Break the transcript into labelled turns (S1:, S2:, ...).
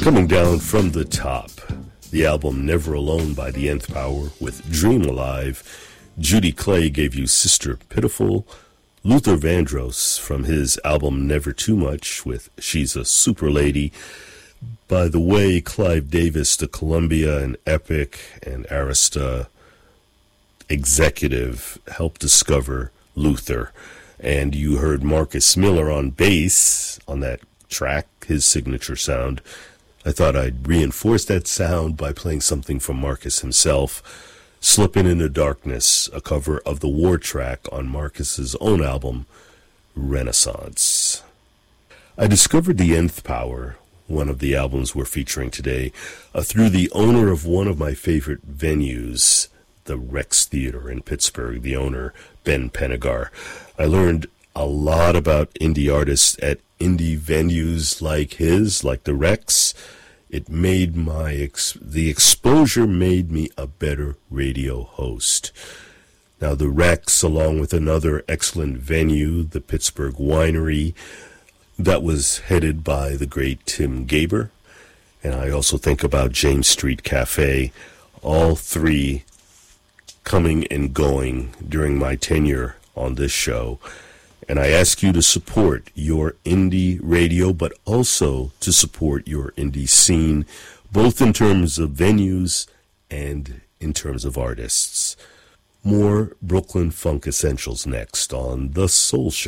S1: Coming down from the top, the album Never Alone by The Nth Power with Dream Alive. Judy Clay gave you Sister Pitiful. Luther Vandross from his album Never Too Much with She's a Super Lady. By the way, Clive Davis, the Columbia and Epic and Arista executive, helped discover Luther. And you heard Marcus Miller on bass on that track, his signature sound. I thought I'd reinforce that sound by playing something from Marcus himself. Slippin' Into Darkness, a cover of the War track on Marcus's own album, Renaissance. I discovered The Nth Power, one of the albums we're featuring today, through the owner of one of my favorite venues, the Rex Theater in Pittsburgh, the owner, Ben Penegar. I learned a lot about indie artists at indie venues like his, like the Rex. It made the exposure made me a better radio host. Now the Rex, along with another excellent venue, the Pittsburgh Winery, that was headed by the great Tim Gaber. And I also think about James Street Cafe, all three coming and going during my tenure on this show. And I ask you to support your indie radio, but also to support your indie scene, both in terms of venues and in terms of artists. More Brooklyn Funk Essentials next on The Soul Show.